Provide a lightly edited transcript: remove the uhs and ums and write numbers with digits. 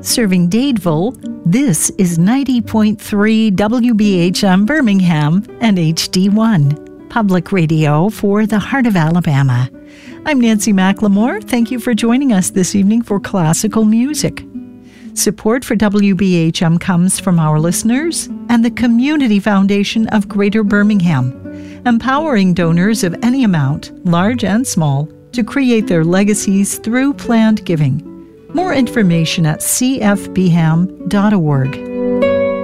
Serving Dadeville, this is 90.3 WBHM Birmingham and HD1, public radio for the heart of Alabama. I'm Nancy McLemore. Thank you for joining us this evening for classical music. Support for WBHM comes from our listeners and the Community Foundation of Greater Birmingham, empowering donors of any amount, large and small, to create their legacies through planned giving. More information at cfbham.org.